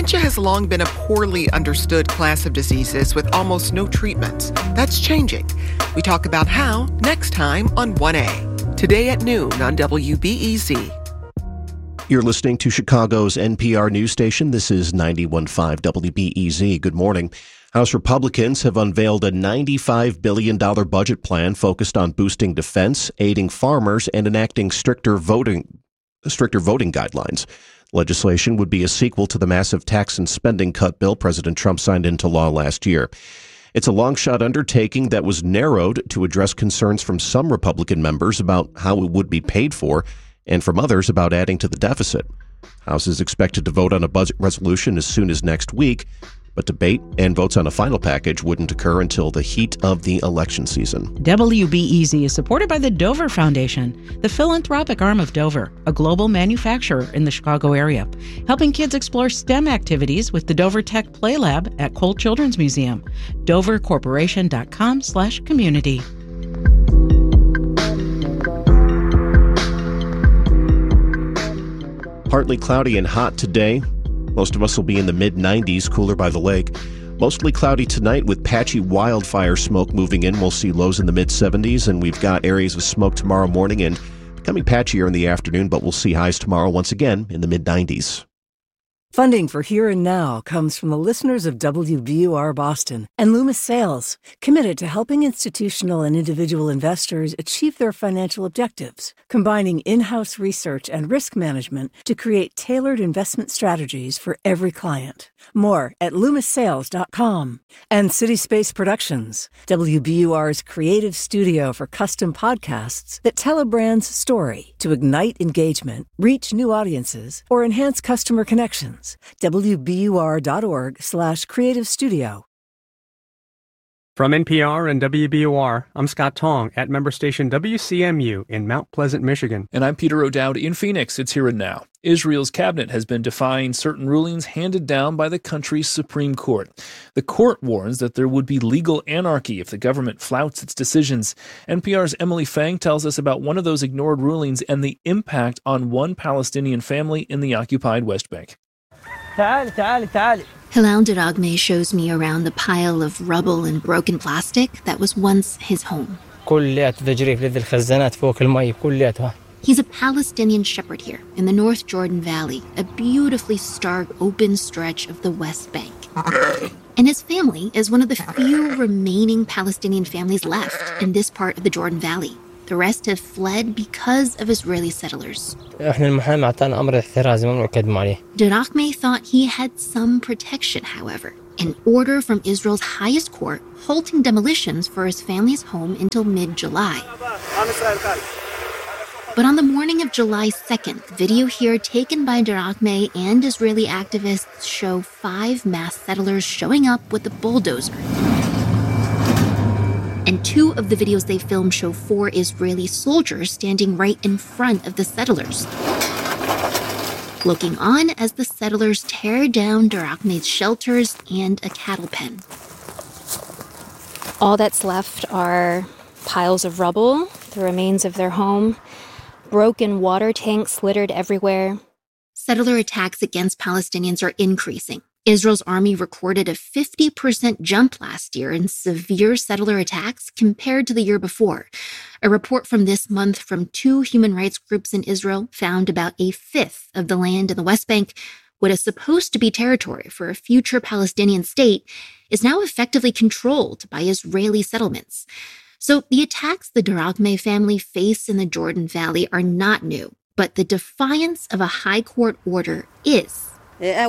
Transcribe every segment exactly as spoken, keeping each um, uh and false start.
Dementia has long been a poorly understood class of diseases with almost no treatments. That's changing. We talk about how next time on one A. Today at noon on W B E Z. You're listening to Chicago's N P R news station. This is ninety-one point five W B E Z. Good morning. House Republicans have unveiled a ninety-five billion dollars budget plan focused on boosting defense, aiding farmers, and enacting stricter voting stricter voting guidelines. Legislation would be a sequel to the massive tax and spending cut bill President Trump signed into law last year. It's a long-shot undertaking that was narrowed to address concerns from some Republican members about how it would be paid for, and from others about adding to the deficit. House is expected to vote on a budget resolution as soon as next week, but debate and votes on a final package wouldn't occur until the heat of the election season. W B E Z is supported by the Dover Foundation, the philanthropic arm of Dover, a global manufacturer in the Chicago area, helping kids explore STEM activities with the Dover Tech Play Lab at Cole Children's Museum. dover corporation dot com slash community. Partly cloudy and hot today. Most of us will be in the mid nineties, cooler by the lake. Mostly cloudy tonight with patchy wildfire smoke moving in. We'll see lows in the mid seventies, and we've got areas of smoke tomorrow morning and becoming patchier in the afternoon, but we'll see highs tomorrow once again in the mid nineties. Funding for Here and Now comes from the listeners of W B U R Boston and Loomis Sales, committed to helping institutional and individual investors achieve their financial objectives, combining in-house research and risk management to create tailored investment strategies for every client. More at loomis sales dot com. And City Space Productions, W B U R's creative studio for custom podcasts that tell a brand's story to ignite engagement, reach new audiences, or enhance customer connections. W B U R dot org slash creative studio. From N P R and W B U R, I'm Scott Tong at member station W C M U in Mount Pleasant, Michigan. And I'm Peter O'Dowd in Phoenix. It's Here and Now. Israel's cabinet has been defying certain rulings handed down by the country's Supreme Court. The court warns that there would be legal anarchy if the government flouts its decisions. N P R's Emily Fang tells us about one of those ignored rulings and the impact on one Palestinian family in the occupied West Bank. Hilal Daragme shows me around the pile of rubble and broken plastic that was once his home. He's a Palestinian shepherd here in the North Jordan Valley, a beautifully stark open stretch of the West Bank. And his family is one of the few remaining Palestinian families left in this part of the Jordan Valley. The rest have fled because of Israeli settlers. Darachme thought he had some protection, however. An order from Israel's highest court halting demolitions for his family's home until mid-July. But on the morning of July second, video here taken by Darachme and Israeli activists show five mass settlers showing up with a bulldozer. And two of the videos they filmed show four Israeli soldiers standing right in front of the settlers, looking on as the settlers tear down Darachme's shelters and a cattle pen. All that's left are piles of rubble, the remains of their home, broken water tanks littered everywhere. Settler attacks against Palestinians are increasing. Israel's army recorded a fifty percent jump last year in severe settler attacks compared to the year before. A report from this month from two human rights groups in Israel found about a fifth of the land in the West Bank, what is supposed to be territory for a future Palestinian state, is now effectively controlled by Israeli settlements. So the attacks the Darachme family face in the Jordan Valley are not new, but the defiance of a high court order is. We had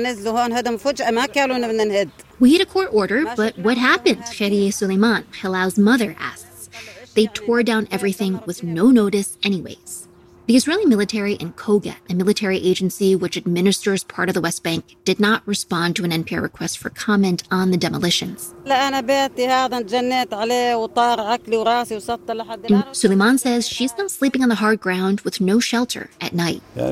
a court order, but what happened? Khairie Suleiman, Hilal's mother, asks. They tore down everything with no notice anyways. The Israeli military and Kogat, a military agency which administers part of the West Bank, did not respond to an N P R request for comment on the demolitions. And Suleiman says she's now sleeping on the hard ground with no shelter at night. Their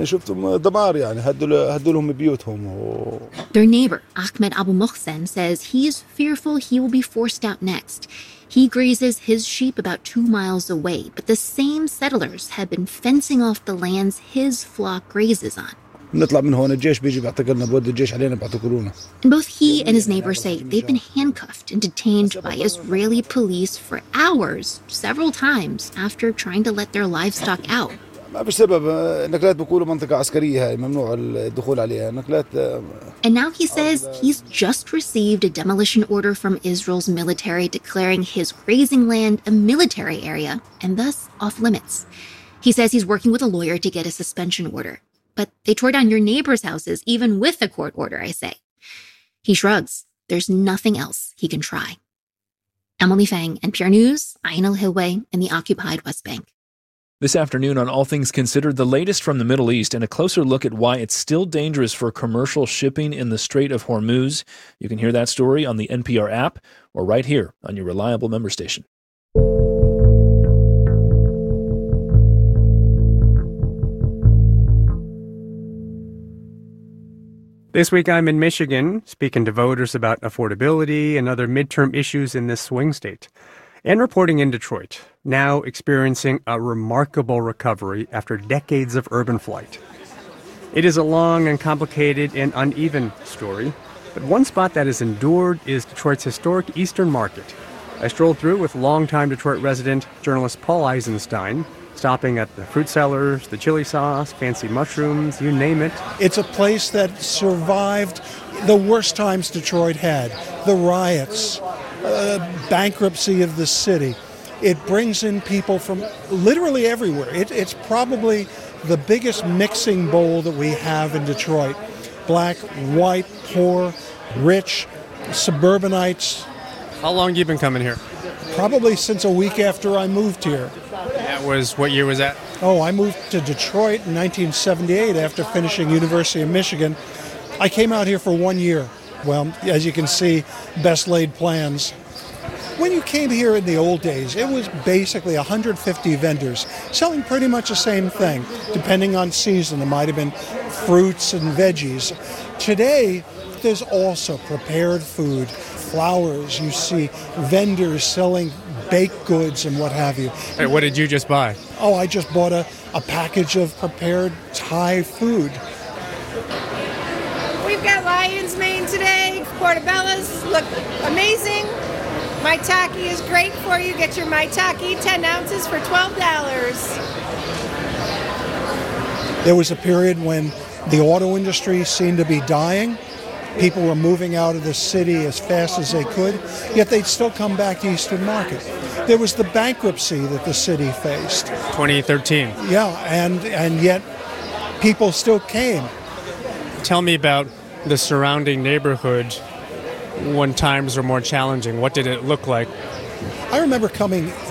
neighbor, Ahmed Abu Mohsen, says he's fearful he will be forced out next. He grazes his sheep about two miles away, but the same settlers have been fencing off the lands his flock grazes on. بنطلع من هون الجيش بيجي بيعتقل لنا بودي الجيش علينا بيعتقلونا. Both he and his neighbors say they've been handcuffed and detained by Israeli police for hours, several times, after trying to let their livestock out. ما بسبب نقلات بيقولوا منطقة عسكرية هاي ممنوع الدخول عليها نقلات. And now he says he's just received a demolition order from Israel's military declaring his grazing land a military area and thus off limits. He says he's working with a lawyer to get a suspension order. But they tore down your neighbors' houses even with a court order, I say. He shrugs. There's nothing else he can try. Emily Fang, N P R News, Ayin al-Hilweh in the occupied West Bank. This afternoon on All Things Considered, the latest from the Middle East and a closer look at why it's still dangerous for commercial shipping in the Strait of Hormuz. You can hear that story on the N P R app or right here on your reliable member station. This week I'm in Michigan, speaking to voters about affordability and other midterm issues in this swing state. And reporting in Detroit, now experiencing a remarkable recovery after decades of urban flight. It is a long and complicated and uneven story, but one spot that has endured is Detroit's historic Eastern Market. I strolled through with longtime Detroit resident journalist Paul Eisenstein, stopping at the fruit sellers, the chili sauce, fancy mushrooms, you name it. It's a place that survived the worst times Detroit had, the riots, uh, bankruptcy of the city. It brings in people from literally everywhere. It, it's probably the biggest mixing bowl that we have in Detroit. Black, white, poor, rich, suburbanites. How long have you been coming here? Probably since a week after I moved here. That was, what year was that? Oh, I moved to Detroit in nineteen seventy-eight after finishing University of Michigan. I came out here for one year. Well, as you can see, best laid plans. When you came here in the old days, it was basically one hundred fifty vendors selling pretty much the same thing, depending on season. It might have been fruits and veggies. Today, there's also prepared food, flowers. You see vendors selling baked goods and what have you. Hey, what did you just buy? Oh, I just bought a, a package of prepared Thai food. We've got lion's mane today. Portobello's look amazing. Maitake is great for you. Get your maitake, ten ounces for twelve dollars. There was a period when the auto industry seemed to be dying. People were moving out of the city as fast as they could, yet they'd still come back to Eastern Market. There was the bankruptcy that the city faced. twenty thirteen. Yeah, and, and yet people still came. Tell me about the surrounding neighborhood when times were more challenging. What did it look like? I remember coming